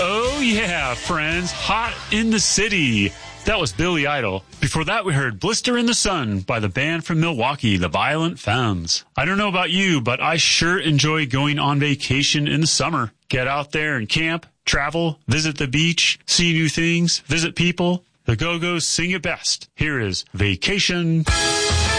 Oh, yeah, friends. Hot in the City. That was Billy Idol. Before that, we heard Blister in the Sun by the band from Milwaukee, the Violent Femmes. I don't know about you, but I sure enjoy going on vacation in the summer. Get out there and camp, travel, visit the beach, see new things, visit people. The Go-Go's sing it best. Here is Vacation.